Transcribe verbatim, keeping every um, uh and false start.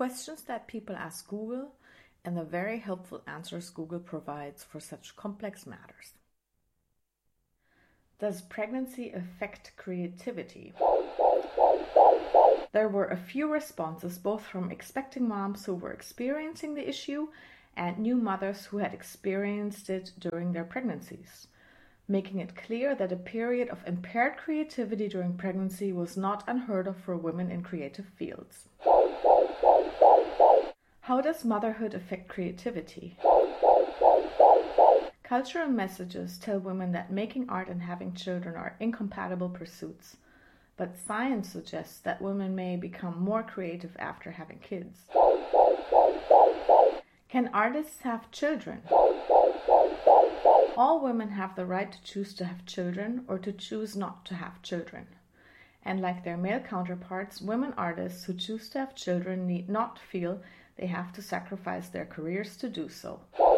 questions that people ask Google, and the very helpful answers Google provides for such complex matters. Does pregnancy affect creativity? There were a few responses, both from expecting moms who were experiencing the issue and new mothers who had experienced it during their pregnancies, making it clear that a period of impaired creativity during pregnancy was not unheard of for women in creative fields. How does motherhood affect creativity? Cultural messages tell women that making art and having children are incompatible pursuits, but science suggests that women may become more creative after having kids. Can artists have children? All women have the right to choose to have children or to choose not to have children. And like their male counterparts, women artists who choose to have children need not feel they have to sacrifice their careers to do so.